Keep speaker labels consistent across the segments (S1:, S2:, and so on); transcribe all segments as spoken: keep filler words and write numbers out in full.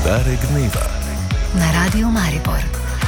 S1: Poudarek dneva
S2: na Radiu Maribor.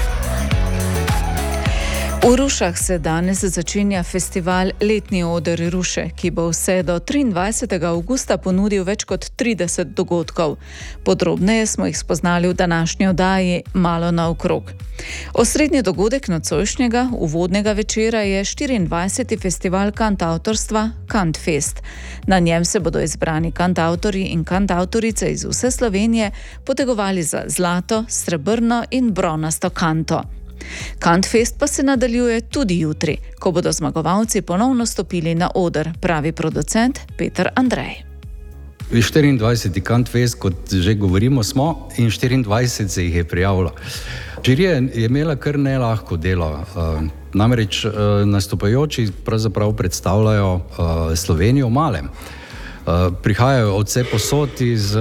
S2: V Rušah se danes začenja festival Letni oder Ruše, ki bo vse do triindvajsetega avgusta ponudil več kot trideset dogodkov. Podrobneje smo jih spoznali v današnji oddaji Malo naokrog. Osrednji dogodek nocojšnjega uvodnega večera je štiriindvajseti festival kantavtorstva Kantfest. Na njem se bodo izbrani kantavtorji in kantavtorice iz vse Slovenije potegovali za zlato, srebrno in bronasto kanto. Kantfest pa se nadaljuje tudi jutri, ko bodo zmagovalci ponovno stopili na oder, pravi producent Peter Andrej.
S3: štiriindvajseti Kantfest, kot že govorimo, smo in štiriindvajset se jih je prijavilo. Žirija je imela kar nelahko delo, namreč nastopajoči pravzaprav predstavljajo Slovenijo v malem. Prihajajo od vse posod iz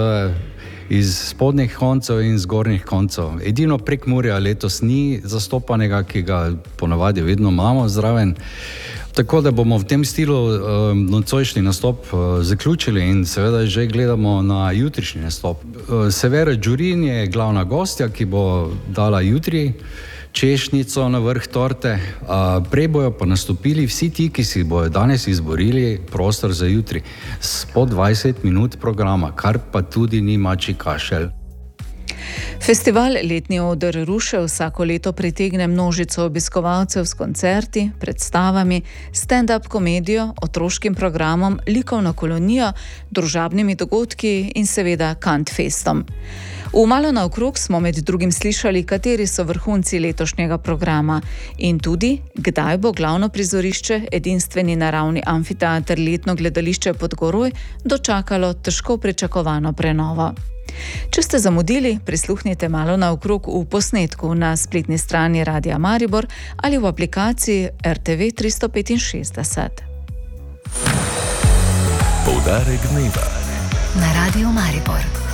S3: iz spodnjih koncev in zgornjih koncev. Edino Prekmurja letos ni zastopanega, ki ga ponavadi vedno imamo zraven. Tako da bomo v tem stilu uh, nocojšnji nastop uh, zaključili in seveda že gledamo na jutrišnji nastop. Uh, Severa Đurin je glavna gostja, ki bo dala jutri češnjico na vrh torte, uh, prej bojo pa nastopili vsi ti, ki si bojo danes izborili prostor za jutri. Po dvajset minut programa, kar pa tudi ni mačji kašelj.
S2: Festival Letni oder Ruše vsako leto pritegne množico obiskovalcev s koncerti, predstavami, stand-up komedijo, otroškim programom, likovno kolonijo, družabnimi dogodki in seveda Kantfestom. V Malo naokrog smo med drugim slišali, kateri so vrhunci letošnjega programa in tudi, kdaj bo glavno prizorišče, edinstveni naravni amfiteater Letno gledališče Podgoroj, dočakalo težko pričakovano prenovo. Če ste zamudili, prisluhnite Malo naokrog v posnetku na spletni strani Radia Maribor ali v aplikaciji R T V tristo petinšestdeset.
S1: Poudarek dneva
S2: na Radiu Maribor.